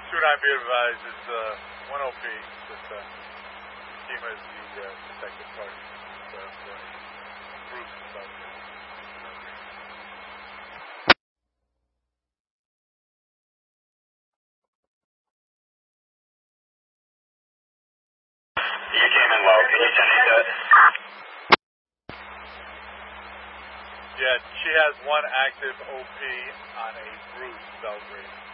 2-9 be advised, it's 1 OP, just Kima is the protected party. So Bruce is out there. You came in low, can you send me that? Yeah, she has 1 active OP on a Bruce Belgrade.